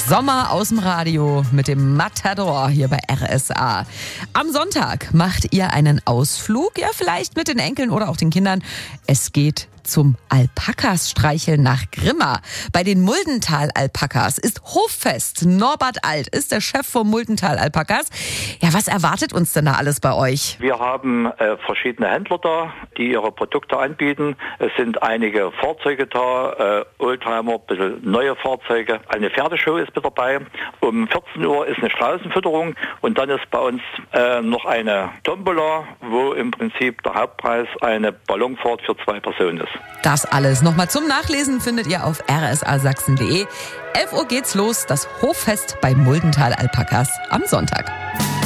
Sommer aus dem Radio mit dem Matador hier bei RSA. Am Sonntag macht ihr einen Ausflug, ja vielleicht mit den Enkeln oder auch den Kindern. Es geht zum Alpakas-Streicheln nach Grimma. Bei den Muldental-Alpakas ist Hoffest. Norbert Alt ist der Chef vom Muldental-Alpakas. Ja, was erwartet uns denn da alles bei euch? Wir haben verschiedene Händler da, die ihre Produkte anbieten. Es sind einige Fahrzeuge da, Oldtimer, ein bisschen neue Fahrzeuge. Eine Pferdeshow ist mit dabei. Um 14 Uhr ist eine Straußenfütterung und dann ist bei uns noch eine Tombola, wo im Prinzip der Hauptpreis eine Ballonfahrt für 2 Personen ist. Das alles nochmal zum Nachlesen findet ihr auf rsasachsen.de. 11 Uhr geht's los, das Hoffest bei Muldental Alpakas am Sonntag.